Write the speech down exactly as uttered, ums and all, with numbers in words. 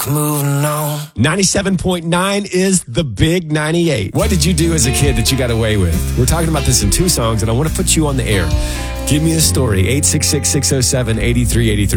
moving on. ninety-seven point nine is the big ninety-eight. What did you do as a kid that you got away with? We're talking about this in two songs, and I want to put you on the air. Give me a story. eight six six, six oh seven, eight three eight three.